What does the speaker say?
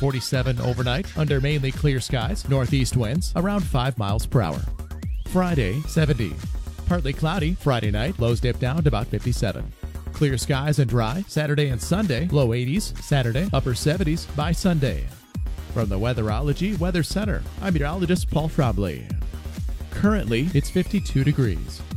47 overnight under mainly clear skies, northeast winds around 5 miles per hour. Friday, 70. Partly cloudy Friday night, lows dip down to about 57. Clear skies and dry Saturday and Sunday, low 80s Saturday, upper 70s by Sunday. From the Weatherology Weather Center, I'm meteorologist Paul Trombley. Currently, it's 52 degrees.